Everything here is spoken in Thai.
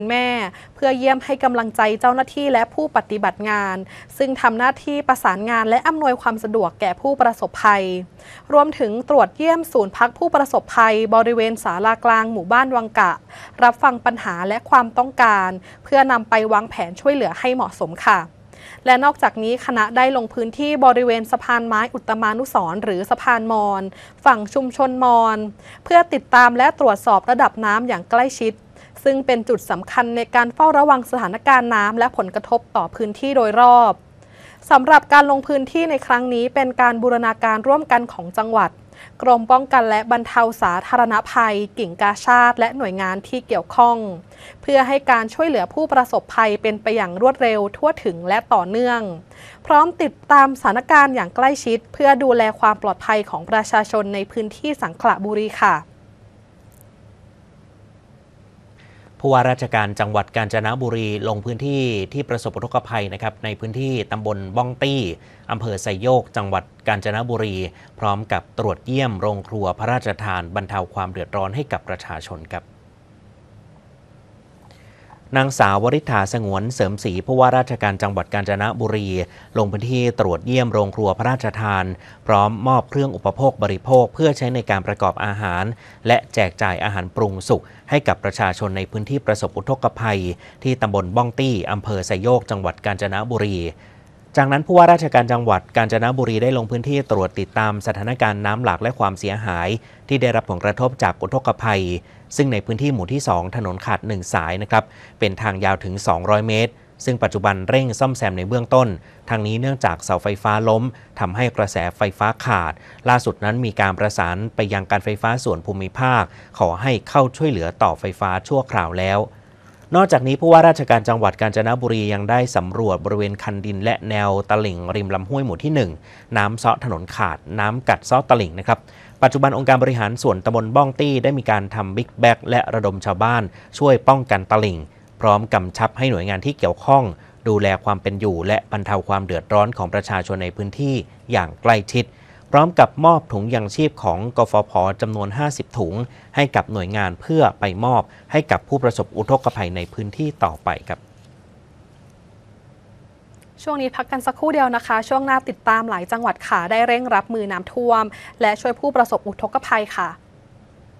แม่เพื่อเยี่ยมให้กำลังใจเจ้าหน้าที่และผู้ปฏิบัติงานซึ่งทำหน้าที่ประสานงานและอำนวยความสะดวกแก่ผู้ประสบภัยรวมถึงตรวจเยี่ยมศูนย์พักผู้ประสบภัยบริเวณศาลากลางหมู่บ้านวังกะรับฟังปัญหาและความต้องการเพื่อนำไปวางแผนช่วยเหลือให้เหมาะสมค่ะและนอกจากนี้คณะได้ลงพื้นที่บริเวณสะพานไม้อุตตมานุสรณ์หรือสะพานมอญฝั่งชุมชนมอญเพื่อติดตามและตรวจสอบระดับน้ำอย่างใกล้ชิดซึ่งเป็นจุดสำคัญในการเฝ้าระวังสถานการณ์น้ำและผลกระทบต่อพื้นที่โดยรอบสำหรับการลงพื้นที่ในครั้งนี้เป็นการบูรณาการร่วมกันของจังหวัดกรมป้องกันและบรรเทาสาธารณภัยกิ่งกาชาดและหน่วยงานที่เกี่ยวข้องเพื่อให้การช่วยเหลือผู้ประสบภัยเป็นไปอย่างรวดเร็วทั่วถึงและต่อเนื่องพร้อมติดตามสถานการณ์อย่างใกล้ชิดเพื่อดูแลความปลอดภัยของประชาชนในพื้นที่สังขละบุรีค่ะผู้ว่าราชการจังหวัดกาญจนบุรีลงพื้นที่ที่ประสบอุทกภัยนะครับในพื้นที่ตำบลบ้องตี้อำเภอไซโยกจังหวัดกาญจนบุรีพร้อมกับตรวจเยี่ยมโรงครัวพระราชทานบรรเทาความเดือดร้อนให้กับประชาชนครับนางสาววริษฐาสงวนเสริมศรีผู้ว่าราชการจังหวัดกาญจนบุรีลงพื้นที่ตรวจเยี่ยมโรงครัวพระราชทานพร้อมมอบเครื่องอุปโภคบริโภคเพื่อใช้ในการประกอบอาหารและแจกจ่ายอาหารปรุงสุกให้กับประชาชนในพื้นที่ประสบอุทกภัยที่ตำบลบ้องตี้อำเภอไซโยกจังหวัดกาญจนบุรีจากนั้นผู้ว่าราชการจังหวัดกาญจนบุรีได้ลงพื้นที่ตรวจติดตามสถานการณ์น้ำหลากและความเสียหายที่ได้รับผลกระทบจากอุทกภัยซึ่งในพื้นที่หมู่ที่2ถนนขาด1สายนะครับเป็นทางยาวถึง200เมตรซึ่งปัจจุบันเร่งซ่อมแซมในเบื้องต้นทางนี้เนื่องจากเสาไฟฟ้าล้มทำให้กระแสไฟฟ้าขาดล่าสุดนั้นมีการประสานไปยังการไฟฟ้าส่วนภูมิภาคขอให้เข้าช่วยเหลือต่อไฟฟ้าชั่วคราวแล้วนอกจากนี้ผู้ว่าราชการจังหวัดกาญจนบุรียังได้สำรวจบริเวณคันดินและแนวตลิ่งริมลำห้วยหมู่ที่1น้ำเซาะถนนขาดน้ำกัดเซาะตลิ่งนะครับปัจจุบันองค์การบริหารส่วนตำบลบ้องตี้ได้มีการทำบิ๊กแบ็กและระดมชาวบ้านช่วยป้องกันตลิ่งพร้อมกำชับให้หน่วยงานที่เกี่ยวข้องดูแลความเป็นอยู่และบรรเทาความเดือดร้อนของประชาชนในพื้นที่อย่างใกล้ชิดพร้อมกับมอบถุงยังชีพของกฟผ.จำนวน50ถุงให้กับหน่วยงานเพื่อไปมอบให้กับผู้ประสบอุทกภัยในพื้นที่ต่อไปครับช่วงนี้พักกันสักครู่เดียวนะคะช่วงหน้าติดตามหลายจังหวัดค่ะได้เร่งรับมือน้ำท่วมและช่วยผู้ประสบอุทกภัยค่ะ